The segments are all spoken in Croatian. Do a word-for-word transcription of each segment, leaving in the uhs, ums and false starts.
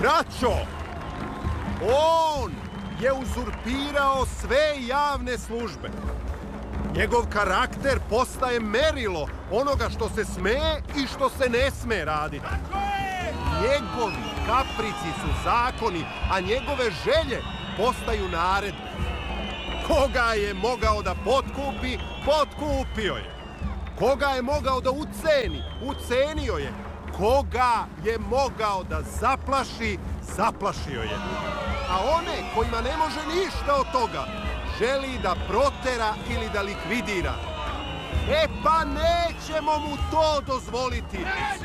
Braćo, on je uzurpirao sve javne službe. Njegov karakter postaje merilo onoga što se sme i što se ne sme raditi. Njegovi kaprici su zakoni, a njegove želje postaju naredbe. Koga je mogao da potkupi, potkupio je. Koga je mogao da uceni, ucenio je. Koga je mogao da zaplaši, zaplašio je. A one kojima ne može ništa od toga, želi da protera ili da likvidira. E pa nećemo mu to dozvoliti.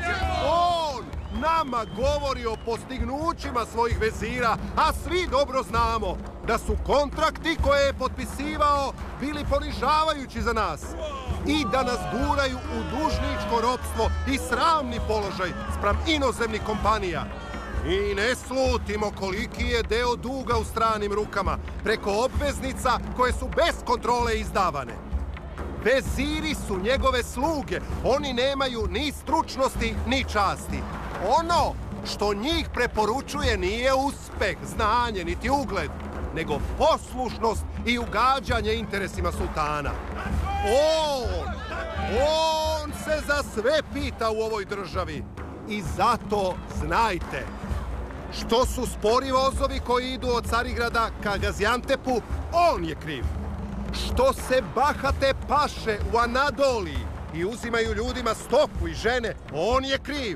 On nama govori o postignućima svojih vezira, a svi dobro znamo da su kontrakti koje je potpisivao bili ponižavajući za nas i da nas guraju u dužničko ropstvo i sramni položaj spram inozemnih kompanija. I ne slutimo koliki je deo duga u stranim rukama preko obveznica koje su bez kontrole izdavane. Veziri su njegove sluge, oni nemaju ni stručnosti ni časti. Ono što njih preporučuje nije uspeh, znanje, niti ugled, nego poslušnost i ugađanje interesima sultana. On, on se za sve pita u ovoj državi i zato znajte, što su spori vozovi koji idu od Carigrada ka Gaziantepu, on je kriv. Što se bahate paše u Anadoliji i uzimaju ljudima stoku i žene, on je kriv.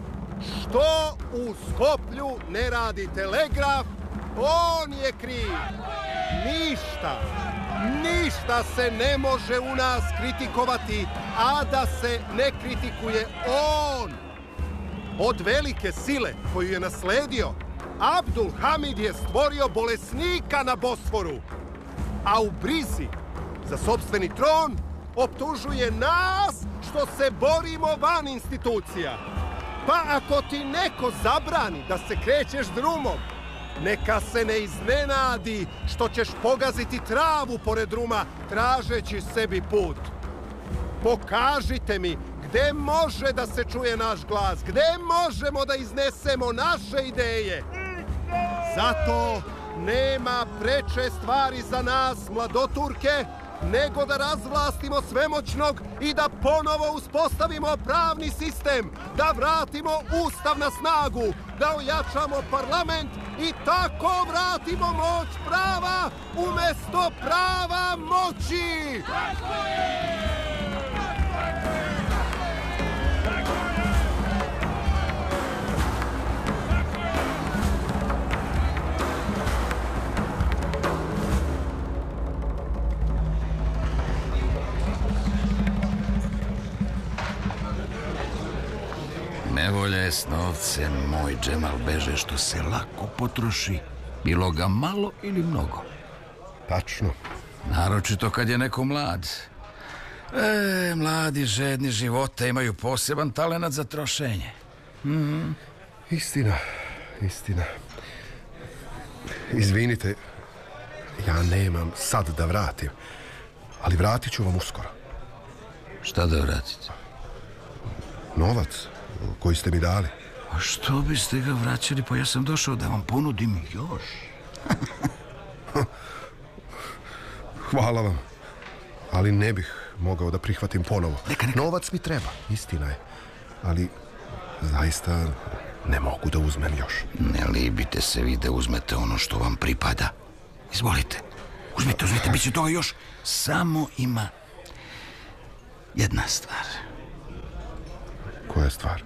Što u Skoplju ne radi telegraf, on je kriv. Ništa, ništa se ne može u nas kritikovati, a da se ne kritikuje on. Od velike sile koju je nasledio, Abdul Hamid je stvorio bolesnika na Bosforu, a u brizi za sopstveni tron optužuje nas što se borimo van institucija. Pa ako ti neko zabrani da se krećeš drumom, neka se ne iznenadi što ćeš pogaziti travu pored druma tražeći sebi put. Pokažite mi gde može da se čuje naš glas, gde možemo da iznesemo naše ideje. Zato nema preče stvari za nas, mladoturke, nego da razvlastimo svemoćnog i da ponovo uspostavimo pravni sistem, da vratimo ustav na snagu, da ojačamo parlament i tako vratimo moć prava umesto prava moći. Nevolja je s novcem, moj Džemal beže, što se lako potroši, bilo ga malo ili mnogo. Tačno. Naročito kad je neko mlad. E, mladi, žedni života imaju poseban talenat za trošenje. Mm-hmm. Istina, istina. Izvinite, ja nemam sad da vratim, ali vratit ću vam uskoro. Šta da vratite? Novac koji ste mi dali. A što biste ga vraćali? Pa ja sam došao da vam ponudim još. Hvala vam, ali ne bih mogao da prihvatim ponovo. Neka, neka. Novac mi treba, istina je, ali zaista ne mogu da uzmem još. Ne libite se vi da uzmete ono što vam pripada. Izvolite, uzmite, uzmite, bit će toga još. Samo ima jedna stvar. Koja stvar?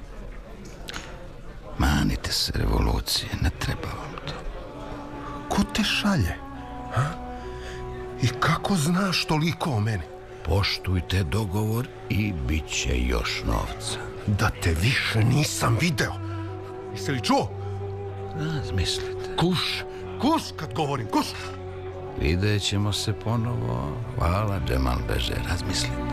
Manite se revolucije, ne treba vam to. Ko te šalje? Ha? I kako znaš toliko o meni? Poštujte dogovor i bit će još novca. Da te više nisam video. Jesi li čuo? Razmislite. Kuš, kuš kad govorim, kuš. Vidjet ćemo se ponovo. Hvala, Džemal beže, razmislite.